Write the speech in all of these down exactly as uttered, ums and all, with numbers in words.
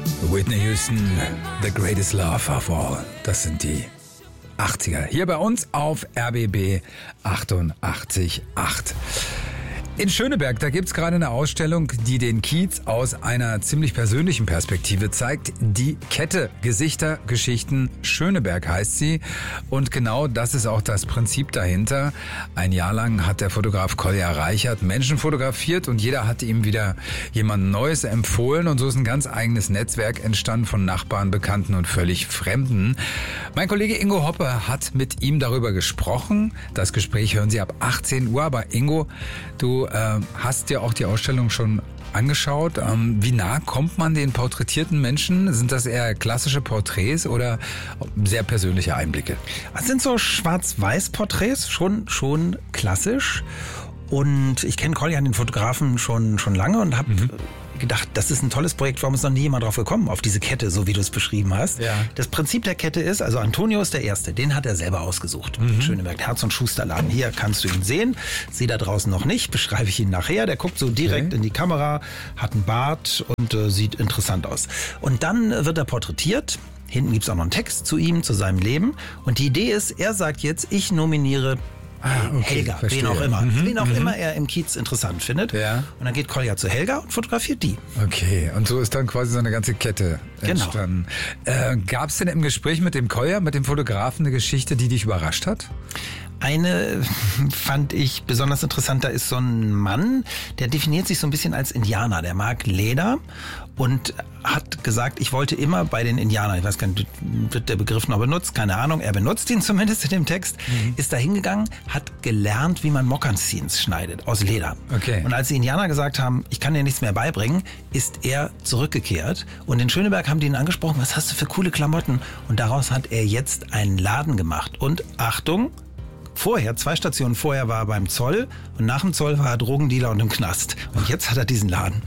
Whitney Houston, The Greatest Love of All. Das sind die achtziger. Hier bei uns auf R B B achtundachtzig Komma acht. In Schöneberg, da gibt's gerade eine Ausstellung, die den Kiez aus einer ziemlich persönlichen Perspektive zeigt. Die Kette Gesichter, Geschichten Schöneberg heißt sie. Und genau das ist auch das Prinzip dahinter. Ein Jahr lang hat der Fotograf Kolja Reichert Menschen fotografiert und jeder hat ihm wieder jemand Neues empfohlen. Und so ist ein ganz eigenes Netzwerk entstanden von Nachbarn, Bekannten und völlig Fremden. Mein Kollege Ingo Hoppe hat mit ihm darüber gesprochen. Das Gespräch hören Sie ab achtzehn Uhr. Aber Ingo, du äh, hast dir auch die Ausstellung schon angeschaut. Ähm, wie nah kommt man den porträtierten Menschen? Sind das eher klassische Porträts oder sehr persönliche Einblicke? Das sind so Schwarz-Weiß-Porträts, schon, schon klassisch. Und ich kenne Kolja, den Fotografen, schon, schon lange und habe mhm. gedacht, das ist ein tolles Projekt. Warum ist noch nie jemand drauf gekommen, auf diese Kette, so wie du es beschrieben hast? Ja. Das Prinzip der Kette ist, also Antonio ist der Erste, den hat er selber ausgesucht. Mhm. Schöneberg, Herz- und Schusterladen. Hier kannst du ihn sehen. Sehe da draußen noch nicht, beschreibe ich ihn nachher. Der guckt so direkt okay. in die Kamera, hat einen Bart und äh, sieht interessant aus. Und dann äh, wird er porträtiert. Hinten gibt's auch noch einen Text zu ihm, zu seinem Leben. Und die Idee ist, er sagt jetzt, ich nominiere Ah, okay, Helga, verstehe. wen auch immer. Mhm, wen auch mhm. immer er im Kiez interessant findet. Ja. Und dann geht Kolja zu Helga und fotografiert die. Okay, und so ist dann quasi so eine ganze Kette entstanden. Genau. Äh, Gab es denn im Gespräch mit dem Kolja, mit dem Fotografen, eine Geschichte, die dich überrascht hat? Eine fand ich besonders interessant. Da ist so ein Mann, der definiert sich so ein bisschen als Indianer. Der mag Leder und hat gesagt, ich wollte immer bei den Indianern, ich weiß gar nicht, wird der Begriff noch benutzt, keine Ahnung, er benutzt ihn zumindest in dem Text, mhm. ist da hingegangen, hat gelernt, wie man Mokassins schneidet, aus Leder. Okay. Und als die Indianer gesagt haben, ich kann dir nichts mehr beibringen, ist er zurückgekehrt. Und in Schöneberg haben die ihn angesprochen, was hast du für coole Klamotten? Und daraus hat er jetzt einen Laden gemacht. Und Achtung, vorher, zwei Stationen vorher war er beim Zoll und nach dem Zoll war er Drogendealer und im Knast. Und jetzt hat er diesen Laden.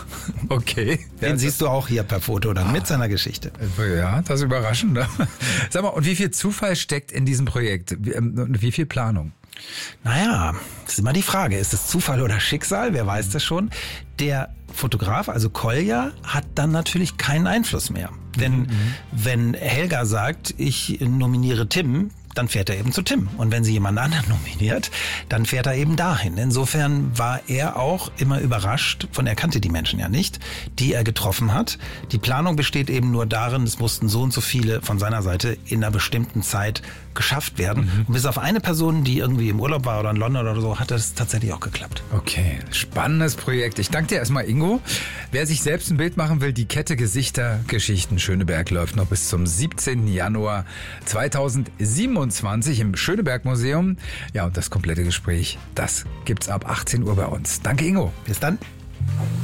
Okay. Den ja, siehst du auch hier per Foto dann ah, mit seiner Geschichte. Ja, das ist überraschend. Ne? Sag mal, und wie viel Zufall steckt in diesem Projekt? Und wie viel Planung? Naja, das ist immer die Frage. Ist es Zufall oder Schicksal? Wer weiß das schon? Der Fotograf, also Kolja, hat dann natürlich keinen Einfluss mehr. Denn mhm. wenn Helga sagt, ich nominiere Tim, dann fährt er eben zu Tim. Und wenn sie jemand anderen nominiert, dann fährt er eben dahin. Insofern war er auch immer überrascht, von er kannte die Menschen ja nicht, die er getroffen hat. Die Planung besteht eben nur darin, es mussten so und so viele von seiner Seite in einer bestimmten Zeit geschafft werden. Mhm. Und bis auf eine Person, die irgendwie im Urlaub war oder in London oder so, hat das tatsächlich auch geklappt. Okay, spannendes Projekt. Ich danke dir erstmal, Ingo. Wer sich selbst ein Bild machen will, die Kette Gesichter Geschichten Schöneberg läuft noch bis zum siebzehnten Januar zweitausendsiebenundzwanzig im Schöneberg Museum. Ja, und das komplette Gespräch, das gibt's ab achtzehn Uhr bei uns. Danke, Ingo. Bis dann.